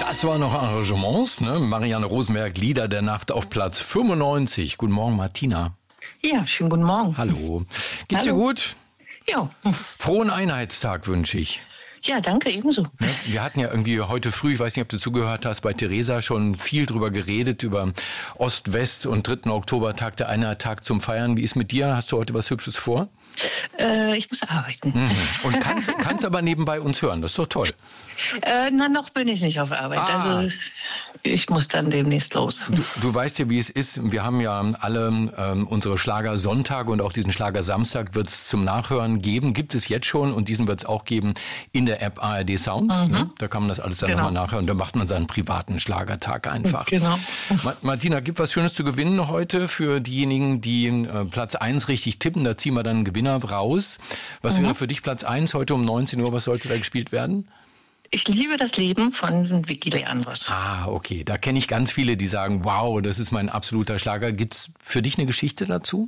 Das waren noch Arrangements, ne? Marianne Rosenberg, Lieder der Nacht auf Platz 95. Guten Morgen, Martina. Ja, schönen guten Morgen. Hallo. Geht's dir gut? Ja. Frohen Einheitstag wünsche ich. Ja, danke, ebenso. Wir hatten ja irgendwie heute früh, ich weiß nicht, ob du zugehört hast, bei Theresa schon viel drüber geredet, über Ost-West und 3. Oktober, Tag der Einheit, Tag zum Feiern. Wie ist mit dir? Hast du heute was Hübsches vor? Ich muss arbeiten. Und kannst aber nebenbei uns hören, das ist doch toll. Noch bin ich nicht auf Arbeit. Also ich muss dann demnächst los. Du weißt ja, wie es ist. Wir haben ja alle unsere Schlagersonntage und auch diesen Schlagersamstag wird es zum Nachhören geben. Gibt es jetzt schon und diesen wird es auch geben in der App ARD Sounds. Ne? Da kann man das alles dann nochmal nachhören. Da macht man seinen privaten Schlagertag einfach. Genau. Martina, gibt was Schönes zu gewinnen heute für diejenigen, die Platz 1 richtig tippen. Da ziehen wir dann einen Gewinner raus. Was wäre für dich Platz 1 heute um 19 Uhr? Was sollte da gespielt werden? Ich liebe das Leben von Vicky Leandros. Okay. Da kenne ich ganz viele, die sagen, wow, das ist mein absoluter Schlager. Gibt's für dich eine Geschichte dazu?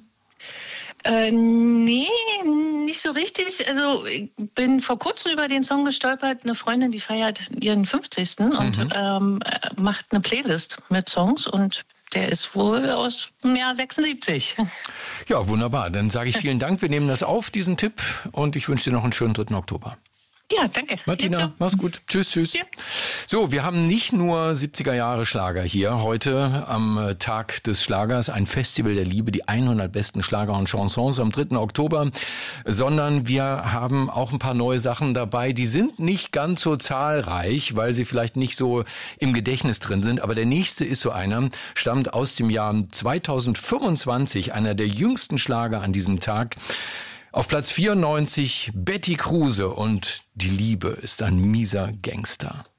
Nee, nicht so richtig. Also ich bin vor kurzem über den Song gestolpert. Eine Freundin, die feiert ihren 50. und macht eine Playlist mit Songs und der ist wohl aus dem Jahr 76. Ja, wunderbar. Dann sage ich vielen Dank. Wir nehmen das auf, diesen Tipp. Und ich wünsche dir noch einen schönen 3. Oktober. Ja, danke. Martina, mach's gut. Tschüss. Ja. So, wir haben nicht nur 70er Jahre Schlager hier. Heute am Tag des Schlagers ein Festival der Liebe, die 100 besten Schlager und Chansons am 3. Oktober. Sondern wir haben auch ein paar neue Sachen dabei. Die sind nicht ganz so zahlreich, weil sie vielleicht nicht so im Gedächtnis drin sind. Aber der nächste ist so einer, stammt aus dem Jahr 2025, einer der jüngsten Schlager an diesem Tag. Auf Platz 94 Betty Kruse und Die Liebe ist ein mieser Gangster.